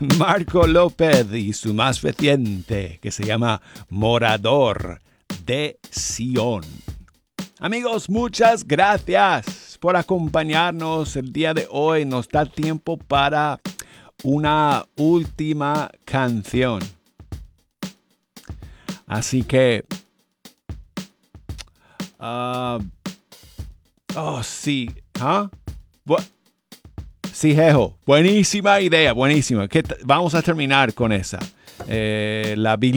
Marco López y su más reciente, que se llama Morador de Sion. Amigos, muchas gracias por acompañarnos el día de hoy. Nos da tiempo para una última canción. Así que... sí. Sí, Jejo. Buenísima idea, buenísima. Vamos a terminar con esa. La